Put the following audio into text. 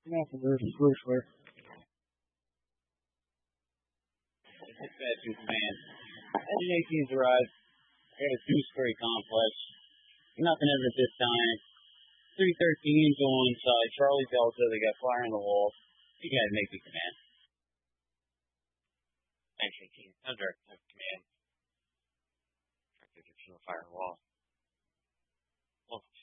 Nothing, Bruce. Dispatch in command. Engine 18's arrived. I got a two-story complex. Nothing ever at this time. 313's on inside. Charlie Delta. They got fire on the wall. You guys make the command. Engine 18, under command. Directed to fire on the wall. Local